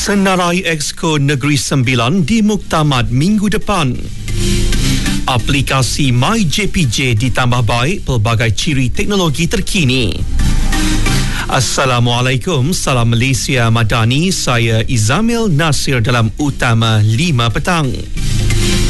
Senarai Exco Negeri Sembilan dimuktamad minggu depan. Aplikasi MyJPJ ditambah baik pelbagai ciri teknologi terkini. Assalamualaikum, salam Malaysia Madani. Saya Izamil Nasir dalam Utama 5 petang.